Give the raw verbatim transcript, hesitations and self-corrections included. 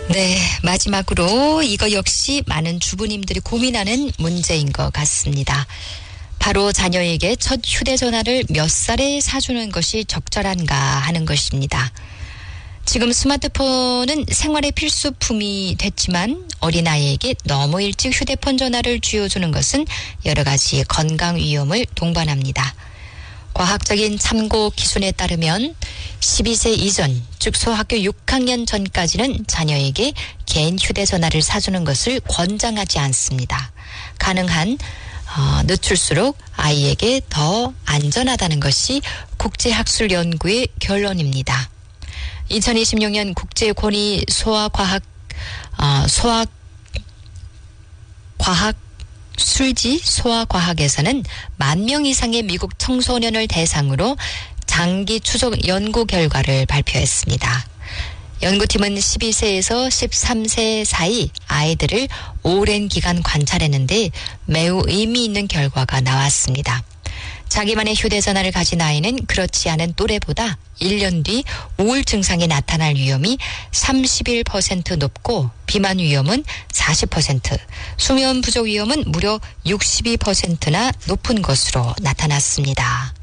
네, 마지막으로 이거 역시 많은 주부님들이 고민하는 문제인 것 같습니다. 바로 자녀에게 첫 휴대전화를 몇 살에 사주는 것이 적절한가 하는 것입니다. 지금 스마트폰은 생활의 필수품이 됐지만 어린아이에게 너무 일찍 휴대폰 전화를 쥐어주는 것은 여러 가지 건강 위험을 동반합니다. 과학적인 참고 기준에 따르면 십이 세 이전, 즉 소학교 육 학년 전까지는 자녀에게 개인 휴대전화를 사주는 것을 권장하지 않습니다. 가능한 어, 늦출수록 아이에게 더 안전하다는 것이 국제학술연구의 결론입니다. 이천이십육 년 국제권위 소아과학 어, 소아 과학 술지 소아과학에서는 만 명 이상의 미국 청소년을 대상으로 장기 추적 연구 결과를 발표했습니다. 연구팀은 십이 세에서 십삼 세 사이 아이들을 오랜 기간 관찰했는데 매우 의미 있는 결과가 나왔습니다. 자기만의 휴대전화를 가진 아이는 그렇지 않은 또래보다 일 년 뒤 우울 증상이 나타날 위험이 삼십일 퍼센트 높고 비만 위험은 사십 퍼센트, 수면 부족 위험은 무려 육십이 퍼센트나 높은 것으로 나타났습니다.